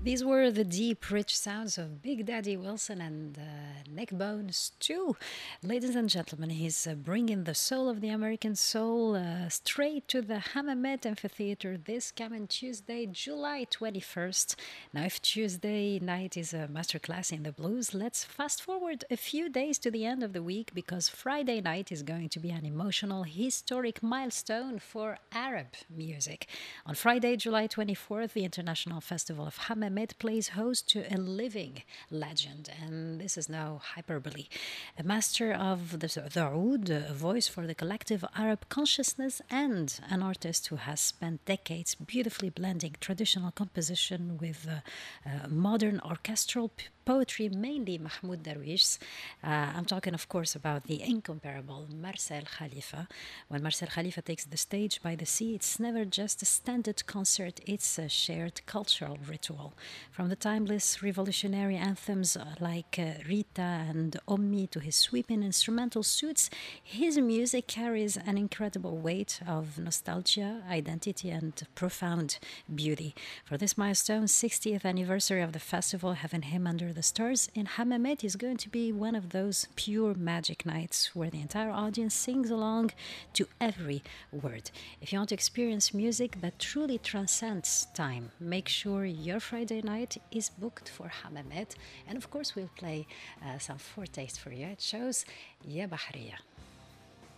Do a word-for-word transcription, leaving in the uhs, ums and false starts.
These were the deep, rich sounds of Big Daddy Wilson and uh, Neckbone Stew. Ladies and gentlemen, he's uh, bringing the soul of the American soul uh, straight to the Hammamet Amphitheater this coming Tuesday, July twenty-first. Now, if Tuesday night is a masterclass in the blues, let's fast forward a few days to the end of the week because Friday night is going to be an emotional, historic milestone for Arab music. On Friday, July twenty-fourth, the International Festival of Hammamet plays host to a living legend, and this is no hyperbole. A master of the, the oud, a voice for the collective Arab consciousness, and an artist who has spent decades beautifully blending traditional composition with uh, uh, modern orchestral p- poetry, mainly Mahmoud Darwish. Uh, I'm talking, of course, about the incomparable Marcel Khalifa. When Marcel Khalifa takes the stage by the sea, it's never just a standard concert, it's a shared cultural ritual. From the timeless revolutionary anthems uh, like uh, Rita and Ommi to his sweeping instrumental suites, his music carries an incredible weight of nostalgia, identity, and profound beauty. For this milestone, sixtieth anniversary of the festival, having him under the stars in Hammamet is going to be one of those pure magic nights where the entire audience sings along to every word. If you want to experience music that truly transcends time, make sure your Friday night is booked for Hammamet. And of course, we'll play uh, some foretaste for you. It shows Ya Bahriya.